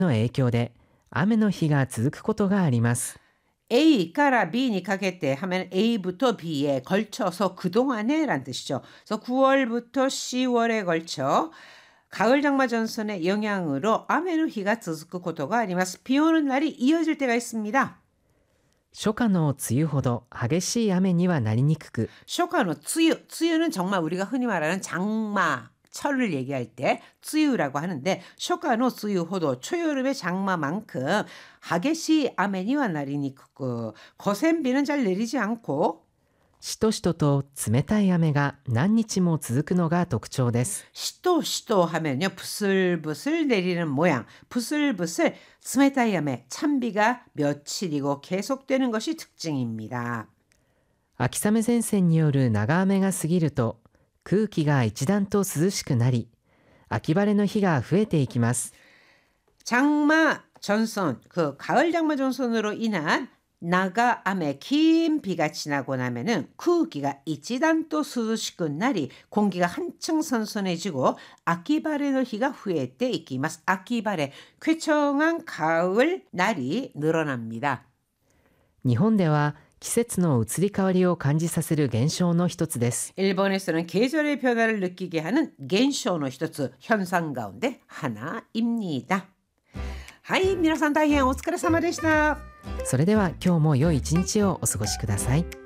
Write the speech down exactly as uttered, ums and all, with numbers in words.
の影響で雨の日が続くことがあります。 Aから Bにかけて하면 A부터 B에 걸쳐서 그동안에 란 뜻이죠. 그래서 구월부터 시월에 걸쳐 가을 장마 전선의 영향으로雨の日が続くことがあります。 비 오는 날이 이어질 때가 있습니다. 初夏の梅雨ほど激しい雨にはなりにくく 쇼카노 쯔유, 쯔유는 정말 우리가 흔히 말하는 장마 철을 얘기할 때 쯔유라고 하는데 쇼카노 쯔유 호도 초여름의 장마만큼 하게시 아메니와 나리니쿠 거센 비는 잘 내리지 않고 しとしとと冷たい雨が何日も続くのが特徴です。 시도 시도 하면요 부슬부슬 내리는 모양 부슬부슬 스메타이 아메 찬비가 며칠이고 계속되는 것이 특징입니다. 秋雨前線による長雨が過ぎると空気が一段と涼しくなり秋晴れの日が増えていきます。 장마 전선 그 가을 장마 전선으로 인한 나가 암에 긴 비가 지나고 나면은空気が 一段と 涼しくなり 공기가 한층 선선해지고 아키바레의日が 増えていきます. 아키바레 쾌청한 가을 날이 늘어납니다. 日本では季節の移り変わりを感じさせる現象の一つです。 일본에서는 계절의 변화를 느끼게 하는 겐쇼의 一つ 현상 가운데 하나입니다. はい、皆さん大変お疲れ様でした。 それでは今日も良い一日をお過ごしください。